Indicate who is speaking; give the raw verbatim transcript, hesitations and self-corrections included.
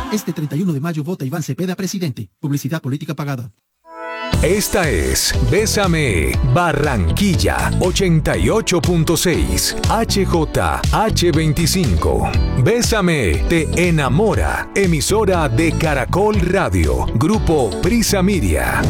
Speaker 1: Este treinta y uno de mayo vota Iván Cepeda presidente. Publicidad política pagada.
Speaker 2: Esta es Bésame Barranquilla ochenta y ocho punto seis H J H veinticinco. Bésame te enamora. Emisora de Caracol Radio. Grupo Prisa Media.